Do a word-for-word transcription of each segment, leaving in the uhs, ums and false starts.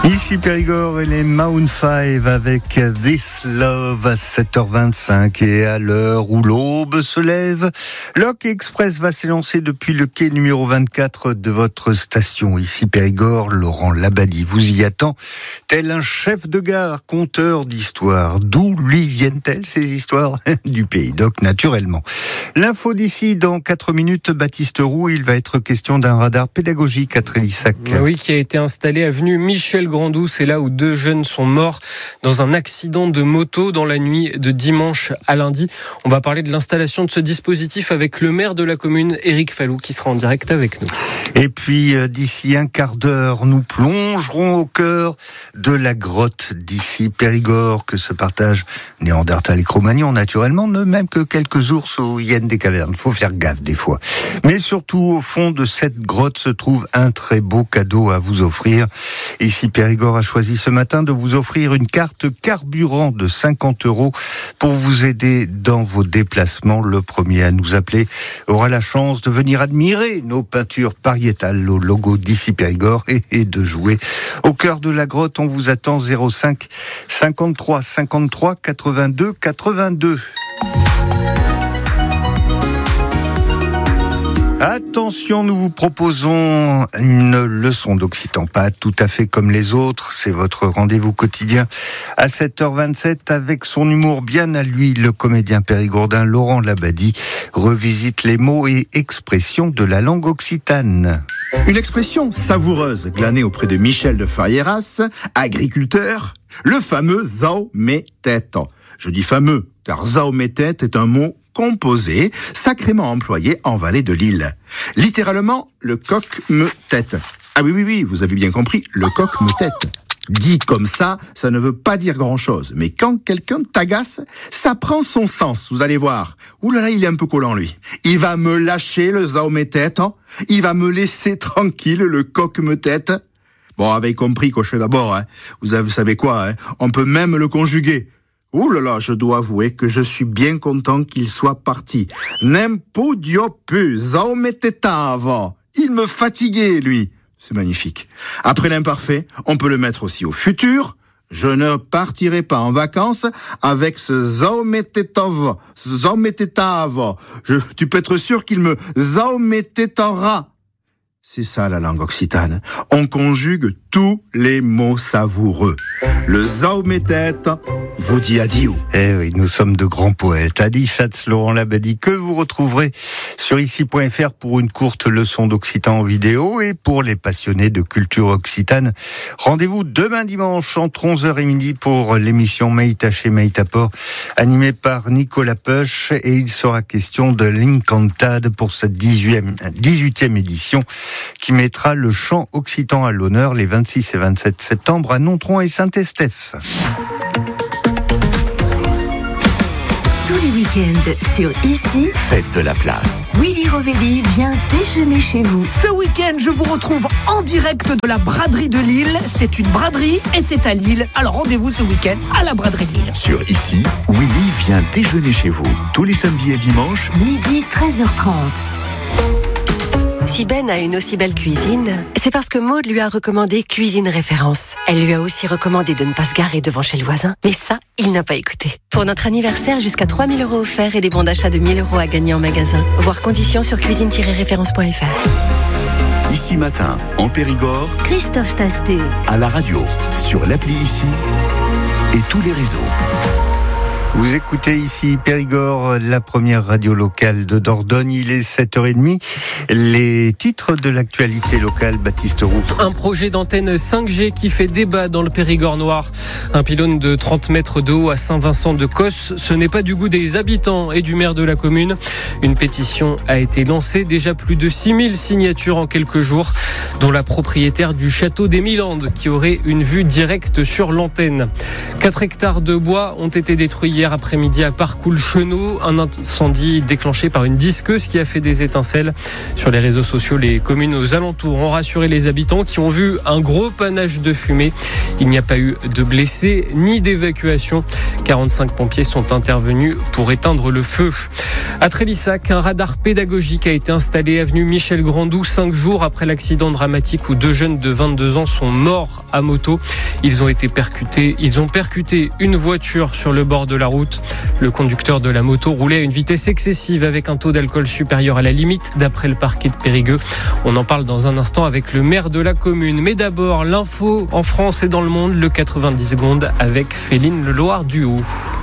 Ici Périgord et les Maroon five avec This Love à sept heures vingt-cinq et à l'heure où l'aube se lève, Lok Express va s'élancer depuis le quai numéro vingt-quatre de votre station. Ici Périgord, Laurent Labadie vous y attend, tel un chef de gare, conteur d'histoires. D'où lui viennent-elles ces histoires? Du Pays d'Oc, naturellement. L'info d'ici dans quatre minutes, Baptiste Roux, il va être question d'un radar pédagogique à Trélissac. Oui, qui a été installé avenue Michel Grandou, c'est là où deux jeunes sont morts dans un accident de moto dans la nuit de dimanche à lundi. On va parler de l'installation de ce dispositif avec le maire de la commune, Éric Fallou, qui sera en direct avec nous. Et puis, d'ici un quart d'heure, nous plongerons au cœur de la grotte d'ici Périgord, que se partagent Néandertal et Cro-Magnon, naturellement, de même que quelques ours aux hyènes des cavernes. Faut faire gaffe des fois. Mais surtout, au fond de cette grotte se trouve un très beau cadeau à vous offrir. Ici, Périgord a choisi ce matin de vous offrir une carte carburant de cinquante euros pour vous aider dans vos déplacements. Le premier à nous appeler aura la chance de venir admirer nos peintures pariétales au logo d'ici Périgord et, et de jouer au cœur de la grotte. On vous attend zéro cinq cinquante-trois cinquante-trois quatre-vingt-deux quatre-vingt-deux. Attention, nous vous proposons une leçon d'occitan, pas tout à fait comme les autres. C'est votre rendez-vous quotidien à sept heures vingt-sept avec son humour bien à lui. Le comédien périgourdin Laurent Labadie revisite les mots et expressions de la langue occitane. Une expression savoureuse glanée auprès de Michel de Farieras, agriculteur, le fameux zao me tête. Je dis fameux car zao me tête est un mot composé, sacrément employé en vallée de l'île. Littéralement, le coq me tête. Ah oui, oui, oui, vous avez bien compris, le coq me tête. Dit comme ça, ça ne veut pas dire grand-chose. Mais quand quelqu'un t'agace, ça prend son sens, vous allez voir. Ouh là là, il est un peu collant, lui. Il va me lâcher, le zao me tête. Hein. Il va me laisser tranquille, le coq me tête. Bon, vous avez compris, cochez d'abord. Hein. Vous, avez, vous savez quoi, hein. On peut même le conjuguer. Ouh là là, je dois avouer que je suis bien content qu'il soit parti. N'impodio pu, zao me tetava. Il me fatiguait, lui. C'est magnifique. Après l'imparfait, on peut le mettre aussi au futur. Je ne partirai pas en vacances avec ce zao me tetava. Zao me tetava. Je, tu peux être sûr qu'il me zao me tetara. C'est ça la langue occitane. On conjugue tous les mots savoureux. Le zao me tête vous dit adieu. Eh oui, nous sommes de grands poètes. Adi Schatz, Laurent Labadie, que vous retrouverez sur ici point f r pour une courte leçon d'occitan en vidéo. Et pour les passionnés de culture occitane, rendez-vous demain dimanche entre onze heures et midi pour l'émission Meïtaché Meïtaport, animée par Nicolas Peuch. Et il sera question de l'Incantade pour cette dix-huitième édition qui mettra le chant occitan à l'honneur les vingt-six et vingt-sept septembre à Nontron et Saint-Estèphe. Tous les week-ends sur Ici, faites de la place. Willy Rovelli vient déjeuner chez vous. Ce week-end, je vous retrouve en direct de la braderie de Lille. C'est une braderie et c'est à Lille. Alors rendez-vous ce week-end à la braderie de Lille. Sur Ici, Willy vient déjeuner chez vous. Tous les samedis et dimanches, midi treize heures trente. Si Ben a une aussi belle cuisine, c'est parce que Maud lui a recommandé Cuisine Référence. Elle lui a aussi recommandé de ne pas se garer devant chez le voisin. Mais ça, il n'a pas écouté. Pour notre anniversaire, jusqu'à trois mille euros offerts et des bons d'achat de mille euros à gagner en magasin. Voir conditions sur cuisine tiret référence point f r. Ici Matin, en Périgord, Christophe Tastet. À la radio, sur l'appli Ici et tous les réseaux. Vous écoutez ici Périgord, la première radio locale de Dordogne. Il est sept heures trente. Les titres de l'actualité locale, Baptiste Roux. Un projet d'antenne cinq G qui fait débat dans le Périgord noir. Un pylône de trente mètres de haut à Saint-Vincent-de-Cosse. Ce n'est pas du goût des habitants et du maire de la commune. Une pétition a été lancée. Déjà plus de six mille signatures en quelques jours, dont la propriétaire du château des Milandes qui aurait une vue directe sur l'antenne. quatre hectares de bois ont été détruits hier après-midi à Parcoul-Chenot, un incendie déclenché par une disqueuse qui a fait des étincelles. Sur les réseaux sociaux, les communes aux alentours ont rassuré les habitants qui ont vu un gros panache de fumée. Il n'y a pas eu de blessés ni d'évacuation. quarante-cinq pompiers sont intervenus pour éteindre le feu. À Trélissac, un radar pédagogique a été installé avenue Michel Grandou, cinq jours après l'accident dramatique où deux jeunes de vingt-deux ans sont morts à moto. Ils ont été percutés, ils ont percuté une voiture sur le bord de la route. Le conducteur de la moto roulait à une vitesse excessive avec un taux d'alcool supérieur à la limite, d'après le parquet de Périgueux. On en parle dans un instant avec le maire de la commune. Mais d'abord, l'info en France et dans le monde, le quatre-vingt-dix secondes avec Féline Leloir-Duhaut.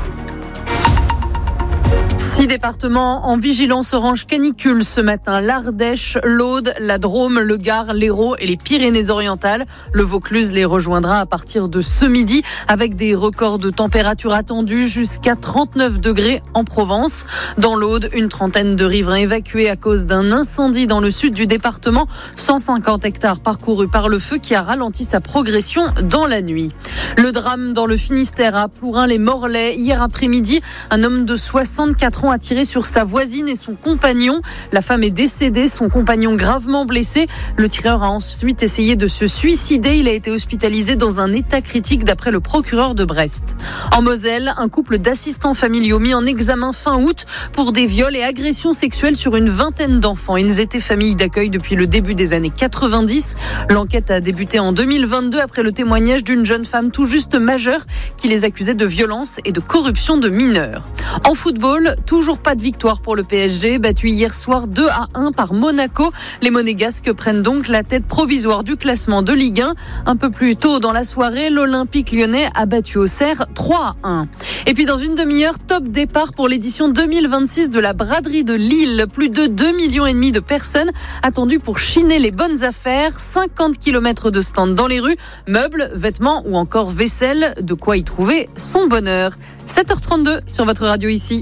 Six départements en vigilance orange canicule ce matin. L'Ardèche, l'Aude, la Drôme, le Gard, l'Hérault et les Pyrénées-Orientales. Le Vaucluse les rejoindra à partir de ce midi avec des records de température attendus jusqu'à trente-neuf degrés en Provence. Dans l'Aude, une trentaine de riverains évacués à cause d'un incendie dans le sud du département. cent cinquante hectares parcourus par le feu qui a ralenti sa progression dans la nuit. Le drame dans le Finistère à Plourin-les-Morlaix. Hier après-midi, un homme de soixante-quatre ans a tiré sur sa voisine et son compagnon. La femme est décédée, son compagnon gravement blessé. Le tireur a ensuite essayé de se suicider. Il a été hospitalisé dans un état critique d'après le procureur de Brest. En Moselle, un couple d'assistants familiaux mis en examen fin août pour des viols et agressions sexuelles sur une vingtaine d'enfants. Ils étaient famille d'accueil depuis le début des années quatre-vingt-dix. L'enquête a débuté en deux mille vingt-deux après le témoignage d'une jeune femme tout juste majeure qui les accusait de violence et de corruption de mineurs. En football, toujours pas de victoire pour le P S G, battu hier soir deux à un par Monaco. Les Monégasques prennent donc la tête provisoire du classement de Ligue un. Un peu plus tôt dans la soirée, l'Olympique lyonnais a battu Auxerre trois à un. Et puis dans une demi-heure, top départ pour l'édition deux mille vingt-six de la braderie de Lille. Plus de deux millions et demi de personnes attendues pour chiner les bonnes affaires. cinquante kilomètres de stands dans les rues, meubles, vêtements ou encore vaisselle. De quoi y trouver son bonheur. sept heures trente-deux sur votre radio ici.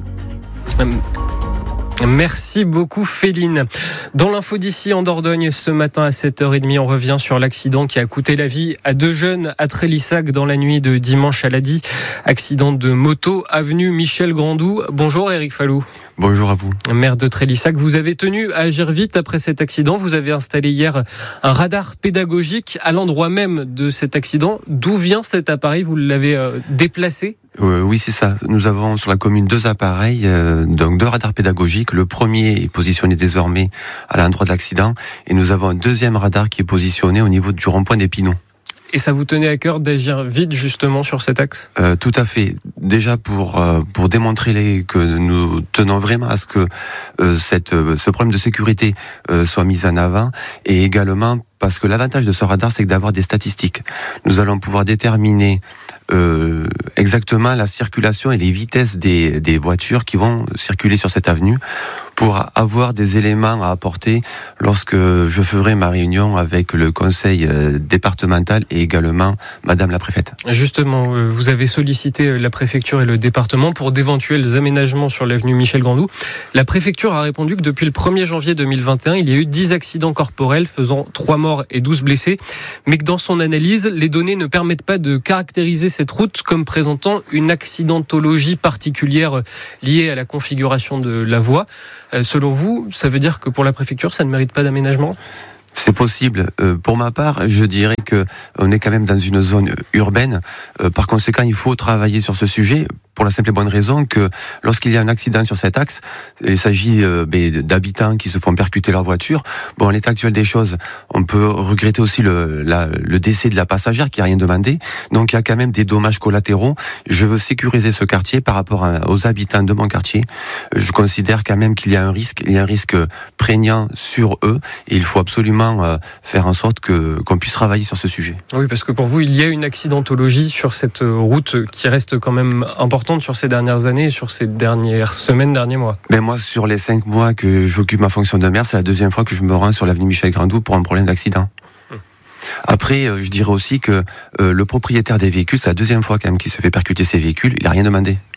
Merci beaucoup Féline. Dans l'info d'ici en Dordogne, ce matin à sept heures trente, on revient sur l'accident qui a coûté la vie à deux jeunes à Trélissac dans la nuit de dimanche à lundi. Accident de moto, avenue Michel Grandou. Bonjour Eric Fallou. Bonjour à vous. Maire de Trélissac, vous avez tenu à agir vite après cet accident. Vous avez installé hier un radar pédagogique à l'endroit même de cet accident. D'où vient cet appareil ? Vous l'avez euh, déplacé ? Euh, oui, c'est ça. Nous avons sur la commune deux appareils, euh, donc deux radars pédagogiques. Le premier est positionné désormais à l'endroit de l'accident et nous avons un deuxième radar qui est positionné au niveau du rond-point des Pinons. Et ça vous tenait à cœur d'agir vite justement sur cet axe ? euh, Tout à fait. Déjà pour euh, pour démontrer les, que nous tenons vraiment à ce que euh, cette euh, ce problème de sécurité euh, soit mis en avant, et également parce que l'avantage de ce radar, c'est d'avoir des statistiques. Nous allons pouvoir déterminer euh, exactement la circulation et les vitesses des, des voitures qui vont circuler sur cette avenue pour avoir des éléments à apporter lorsque je ferai ma réunion avec le conseil départemental et également Madame la préfète. Justement, vous avez sollicité la préfecture et le département pour d'éventuels aménagements sur l'avenue Michel Grandou. La préfecture a répondu que depuis le premier janvier deux mille vingt et un, il y a eu dix accidents corporels faisant trois morts et douze blessés, mais que dans son analyse, les données ne permettent pas de caractériser cette route comme présentant une accidentologie particulière liée à la configuration de la voie. Euh, selon vous, ça veut dire que pour la préfecture, ça ne mérite pas d'aménagement ? C'est possible. Euh, pour ma part, je dirais que on est quand même dans une zone urbaine. Euh, par conséquent, il faut travailler sur ce sujet pour la simple et bonne raison que lorsqu'il y a un accident sur cet axe, il s'agit euh, d'habitants qui se font percuter leur voiture. Bon, en l'état actuel des choses, on peut regretter aussi le, la, le décès de la passagère qui n'a rien demandé. Donc, il y a quand même des dommages collatéraux. Je veux sécuriser ce quartier par rapport à, aux habitants de mon quartier. Je considère quand même qu'il y a un risque, il y a un risque prégnant sur eux, et il faut absolument euh, faire en sorte que qu'on puisse travailler sur ce sujet. Oui, parce que pour vous, il y a une accidentologie sur cette route qui reste quand même importante sur ces dernières années et sur ces dernières semaines, derniers mois. Ben moi, sur les cinq mois que j'occupe ma fonction de maire, c'est la deuxième fois que je me rends sur l'avenue Michel Grandou pour un problème d'accident. Hum. Après, je dirais aussi que euh, le propriétaire des véhicules, c'est la deuxième fois quand même qu'il se fait percuter ses véhicules, il n'a rien demandé.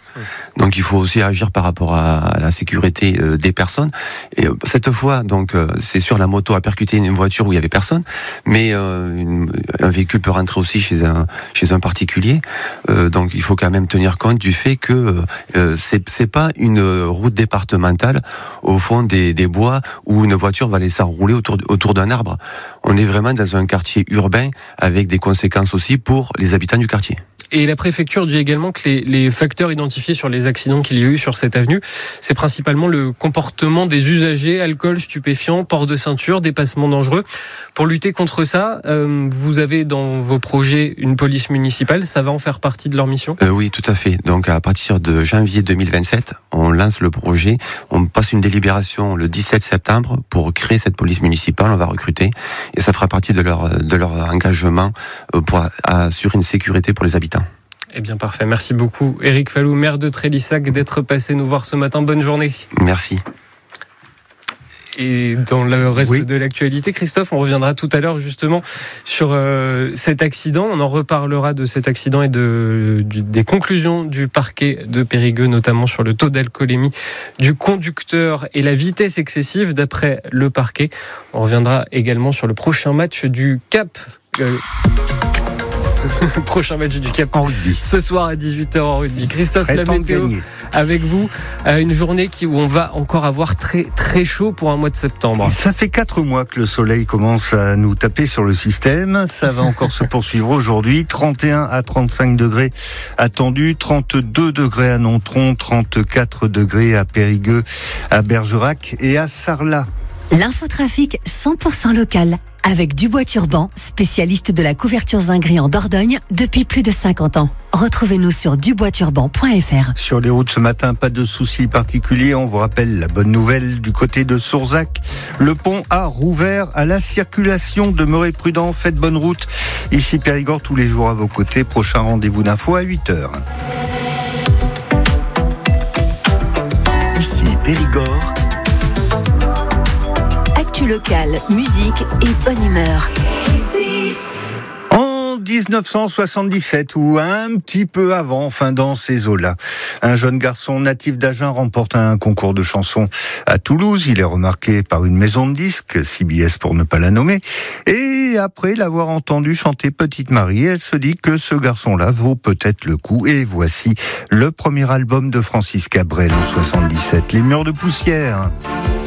Donc il faut aussi agir par rapport à la sécurité des personnes. Et cette fois, donc c'est sûr, la moto a percuté une voiture où il y avait personne, mais une, un véhicule peut rentrer aussi chez un chez un particulier. Euh, donc il faut quand même tenir compte du fait que euh, c'est c'est pas une route départementale au fond des des bois où une voiture va aller s'enrouler autour autour d'un arbre. On est vraiment dans un quartier urbain avec des conséquences aussi pour les habitants du quartier. Et la préfecture dit également que les, les facteurs identifiés sur les accidents qu'il y a eu sur cette avenue, c'est principalement le comportement des usagers, alcool, stupéfiants, port de ceinture, dépassement dangereux. Pour lutter contre ça, euh, vous avez dans vos projets une police municipale, ça va en faire partie de leur mission ? euh, Oui, tout à fait. Donc à partir de janvier deux mille vingt-sept, on lance le projet, on passe une délibération le dix-sept septembre pour créer cette police municipale, on va recruter, et ça fera partie de leur, de leur engagement pour assurer une sécurité pour les habitants. Eh bien, parfait. Merci beaucoup, Éric Falloux, maire de Trélissac, d'être passé nous voir ce matin. Bonne journée. Merci. Et dans le reste oui. de l'actualité, Christophe, on reviendra tout à l'heure justement sur euh, cet accident. On en reparlera de cet accident et de, du, des conclusions du parquet de Périgueux, notamment sur le taux d'alcoolémie du conducteur et la vitesse excessive d'après le parquet. On reviendra également sur le prochain match du Cap. Euh, prochain match du Cap en rugby. Ce soir à dix-huit heures en rugby. Christophe, la météo avec vous, euh, une journée qui, où on va encore avoir très très chaud pour un mois de septembre. Ça fait quatre mois que le soleil commence à nous taper sur le système. Ça va encore se poursuivre aujourd'hui. trente et un à trente-cinq degrés attendus, trente-deux degrés à Nontron, trente-quatre degrés à Périgueux, à Bergerac et à Sarlat. L'infotrafic cent pour cent local. Avec Dubois Turban, spécialiste de la couverture zinguée en Dordogne depuis plus de cinquante ans. Retrouvez-nous sur dubois turban point f r. Sur les routes ce matin, pas de soucis particuliers. On vous rappelle la bonne nouvelle du côté de Sourzac. Le pont a rouvert à la circulation. Demeurez prudents, faites bonne route. Ici Périgord, tous les jours à vos côtés. Prochain rendez-vous d'info à huit heures. Ici Périgord. Actu locale, musique et bonne humeur. En dix-neuf cent soixante-dix-sept, ou un petit peu avant, enfin dans ces eaux-là, un jeune garçon natif d'Agen remporte un concours de chansons à Toulouse. Il est remarqué par une maison de disques, C B S pour ne pas la nommer, et après l'avoir entendu chanter Petite Marie, elle se dit que ce garçon-là vaut peut-être le coup. Et voici le premier album de Francis Cabrel en soixante-dix-sept, Les Murs de poussière.